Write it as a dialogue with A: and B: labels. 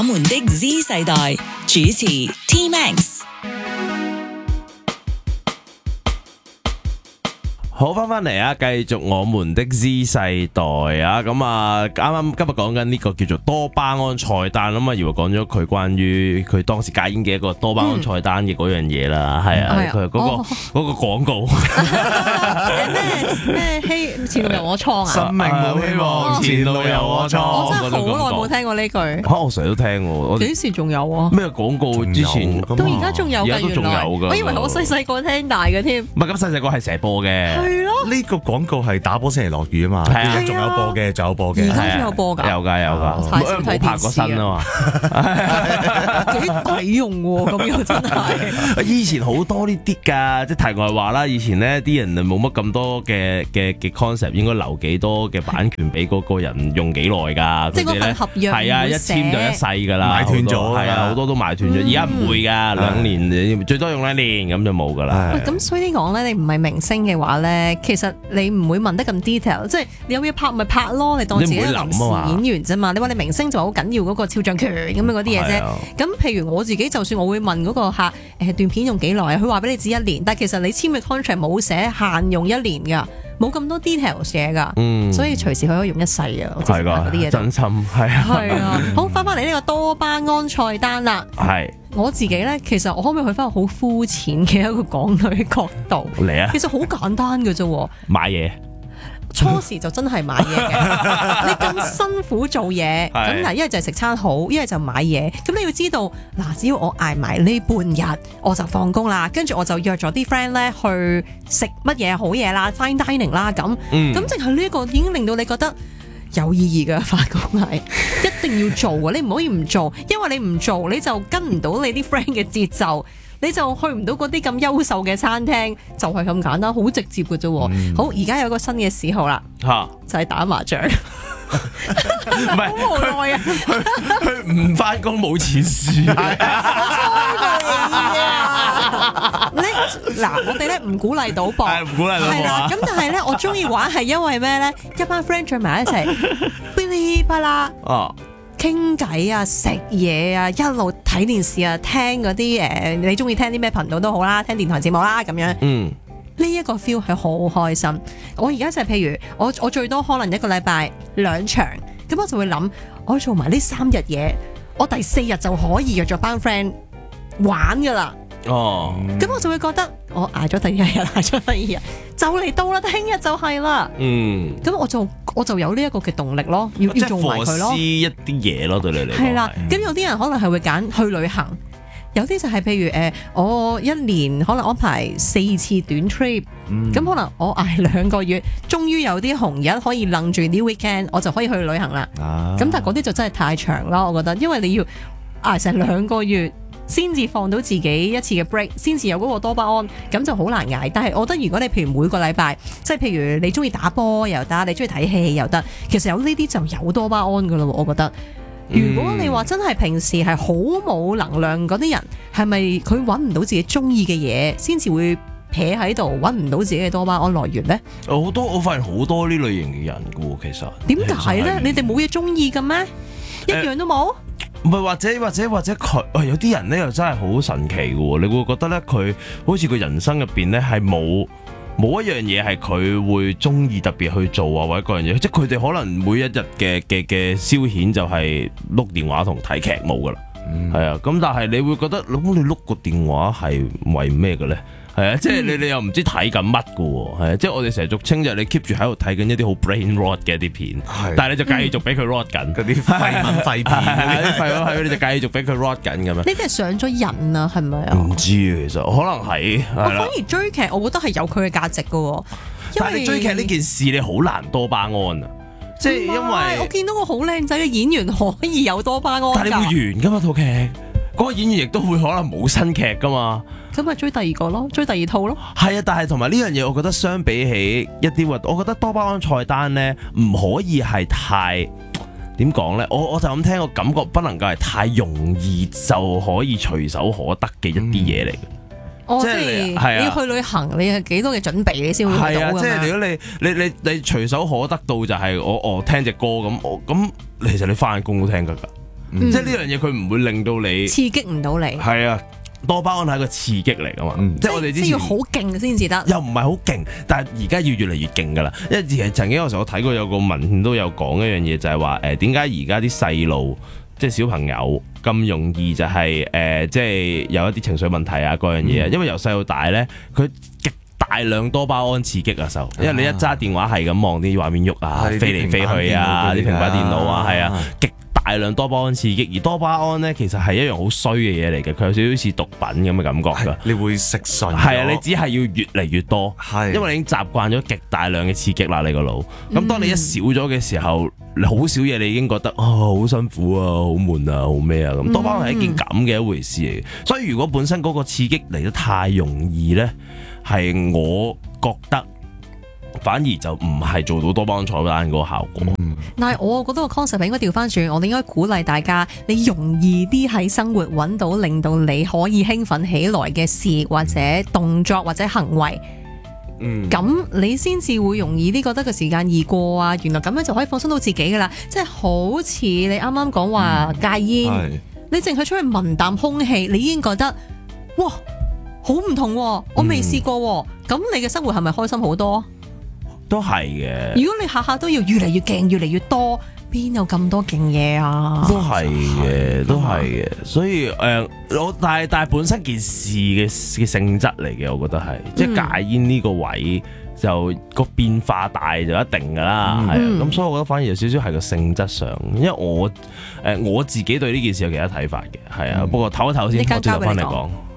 A: 我們的 Z 世代主持 T-Max。
B: 好，翻嚟啊！繼續我們的 Z 世代啊！咁啊，啱啱今日講緊呢個叫做多巴胺菜單咁啊，以為講咗佢關於佢當時戒煙嘅一個多巴胺菜單嘅嗰樣嘢啦，係啊，佢嗰個廣告
C: 咩前路由我創啊！
D: 生命冇希望，前路由我創。
C: 我真係好耐冇聽過呢句。
B: 我成日都聽喎。
C: 幾時仲有啊？
B: 咩廣告之前
C: 到而家仲有㗎，
B: 而家都仲有㗎。
C: 我以為我細個聽大嘅添。
B: 唔係咁細個係成日播嘅。
C: 係咯。
D: 呢個廣告係打波先嚟落雨啊嘛，
B: 係啊，
D: 仲有播嘅，仲有播嘅。
C: 而家仲有播㗎？
B: 有㗎。冇拍過身啊嘛。
C: 幾抵用喎，咁又真係。
B: 以前好多呢啲㗎，即係題外話啦。以前咧啲人冇乜咁多嘅 concept， 應該留幾多嘅版權俾嗰個人用幾耐㗎？
C: 即係嗰份合約
B: 係啊，一簽就一世㗎啦，
D: 買斷咗
B: 係啊，好多都買斷咗。而家唔會㗎，2年最多用1年咁就冇㗎啦。
C: 咁所以講咧，你唔係明星嘅話咧，其實你唔會問得咁 detail， 即係你有嘢拍咪拍咯，你當自己係臨時演員啫嘛。你話你明星就好緊要嗰個肖像權咁樣嗰啲嘢啫。咁譬如我自己，就算我會問嗰個客段片用幾耐啊，佢話俾你知1年，但係其實你簽嘅 contract 冇寫限用1年㗎。冇咁多 detail 寫㗎，所以隨時佢可以用一世啊！我之前拍嗰啲嘢，
B: 真心係啊。
C: 係啊，好翻嚟呢個多巴胺菜單啦。
B: 係
C: 我自己咧，其實我可唔可以去翻個好膚淺嘅一個港女角度
B: 嚟啊？
C: 其實好簡單嘅啫，
B: 買嘢。
C: 初時就真係買嘢嘅，你咁辛苦做嘢，咁嗱，一係就係食餐好，一係就買嘢。咁你要知道，嗱，只要我捱埋呢半日，我就放工啦。跟住我就約咗啲 friend 咧去食乜嘢好嘢啦 ，fine dining 啦，咁淨係呢一個已經令到你覺得有意義嘅發工係一定要做嘅，你唔可以唔做，因為你唔做你就跟唔到你啲 friend 嘅節奏。你就去唔到嗰啲咁優秀嘅餐廳，就係咁簡單，好直接嘅啫。好，而家有個新嘅嗜好啦，就係打麻將。
B: 唔係
C: 好無奈啊！
B: 佢唔翻工冇錢輸。
C: 嗱，我哋咧唔鼓勵賭博，
B: 係唔鼓勵賭博
C: 係啦。咁但係咧，我中意玩係因為咩咧？一班 friend 聚埋一齊，噼哩啪啦。傾偈啊，食嘢啊，一路睇電視啊，聽嗰啲你中意聽啲咩頻道都好啦，聽電台節目啦咁樣。呢一個 feel 係好開心。我而家就係譬如我最多可能一個禮拜2場，咁我就會諗，我做埋呢3日嘢，我第4日就可以約咗班 friend 玩噶啦。咁我就會覺得我捱咗第1日，捱咗第2日，就嚟到啦，聽日就係啦。咁我就有呢一個嘅動力咯，要做埋佢咯。
B: 即係一啲嘢咯，對你嚟講。係啦，
C: 咁有啲人可能係會揀去旅行，有啲就係譬如我1年可能安排4次短 trip，咁可能我捱2個月，終於有啲紅日可以楞住啲 weekend， 我就可以去旅行啦。咁但係嗰啲就真係太長啦，我覺得，因為你要捱成2個月。先至放到自己一次嘅 break， 先至有嗰個多巴胺，咁就好難捱。但係我覺得如果你譬如每個禮拜，即係譬如你中意打波又得，你中意睇戲又得，其實有呢啲就有多巴胺噶咯。我覺得，如果你話真係平時係好冇能量嗰啲人，係咪佢揾唔到自己中意嘅嘢，先至會撇喺度揾唔到自己嘅多巴胺來源呢？
B: 我發現好多呢類型嘅人噶喎，其實
C: 點解呢？你哋冇嘢中意嘅咩？一樣都冇？
B: 唔係，或者佢有啲人咧又真係好神奇嘅喎，你會覺得咧佢好似個人生入邊咧係冇一樣嘢係佢會中意特別去做啊，或者嗰樣嘢，即係佢哋可能每一日嘅消遣就係碌電話同睇劇冇噶啦，係啊，咁但係你會覺得你碌個電話係為咩嘅咧？係啊，即係你又唔知睇緊乜嘅喎，係啊，即係我哋成日俗稱就係你 keep 住喺度睇緊一啲好 brain rot 嘅一啲片，但係你就繼續俾佢 rot 緊
D: 嗰啲廢文廢片，
B: 係你就繼續俾佢 rot 緊咁樣。
C: 呢啲係上咗癮啊，係咪啊？
B: 唔知其實可能係。
C: 我反而追劇，我覺得係有佢嘅價值嘅喎。
B: 但係你追劇呢件事，你好難多巴胺啊！即係因為
C: 我見到個好靚仔嘅演員可以有多巴胺，
B: 但係你會完㗎嘛套劇？嗰個演員亦都會可能冇新劇㗎嘛。
C: 咁咪追第2個咯，追第2套咯。
B: 係啊，但係同埋呢樣嘢，我覺得相比起一啲我覺得多巴胺菜單咧，唔可以係太點講咧？我就咁聽個感覺，不能夠係太容易就可以隨手可得嘅一啲嘢嚟嘅。
C: 即係你要去旅行，你係幾多嘅準備你先會去到㗎嘛？
B: 即係如果你隨手可得到就係我聽隻歌咁，其實你翻工都聽㗎。 即係呢樣嘢佢唔會令到你
C: 刺激唔到你，
B: 係啊。多巴胺係一個刺激嚟噶嘛，即係我哋之前
C: 即係要好勁先至得。
B: 又唔係好勁，但係而家要越嚟越勁噶啦。因為曾經有時候我睇過有個文獻都有講一樣嘢，就係話點解而家啲細路即係小朋友咁容易就係即係有一啲情緒問題啊嗰樣嘢啊，因為由細到大咧佢極大量多巴胺刺激啊受，因為你一揸電話係咁望啲畫面喐啊，飛嚟飛去啊，啲平板電腦啊，係啊，極大量多巴胺刺激，而多巴胺咧其實係一樣好衰嘅嘢嚟嘅，佢有少少似毒品咁嘅感覺㗎。
D: 你會食順。
B: 係啊，你只係要越嚟越多，
D: 係
B: 因為你已經習慣咗極大量嘅刺激啦，你個腦。咁當你一少咗嘅時候，你好少嘢你已經覺得好辛苦啊，好悶啊，好咩啊咁。多巴胺係一件咁嘅一回事嚟嘅，所以如果本身嗰個刺激嚟得太容易咧，係我覺得反而就唔係做到多巴胺彩蛋嗰個效果。
C: 但係我覺得個 concept 應該調翻轉，我哋應該鼓勵大家，你容易啲喺生活揾到令到你可以興奮起來嘅事或者動作或者行為。咁你先至會容易啲覺得個時間易過啊！原來咁樣就可以放鬆到自己噶啦，即係好似你啱啱講話戒煙，你淨係出去聞啖空氣，你已經覺得哇好唔同喎，我未試過喎，咁你嘅生活係咪開心好多？
B: 都係嘅。
C: 如果你下下都要越嚟越勁，越嚟越多，邊有咁多勁嘢啊？
B: 都係嘅，都係嘅。所以但係本身件事嘅性質嚟嘅，我覺得係，即係戒煙呢個位就個變化大就一定噶啦，係啊。咁所以我覺得反而有少少係個性質上，因為我自己對呢件事有其他睇法嘅，係啊。不過唞一唞先，我之後翻嚟講。